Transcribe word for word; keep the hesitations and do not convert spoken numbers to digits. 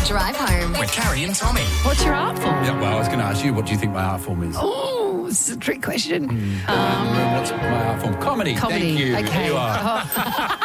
Drive home with Carrie and Tommy. What's your art form? Yeah, well, I was going to ask you, what do you think my art form is? Oh, this is a trick question. Mm. Um, what's my art form? Comedy. Comedy. Thank you. Okay. Here you are.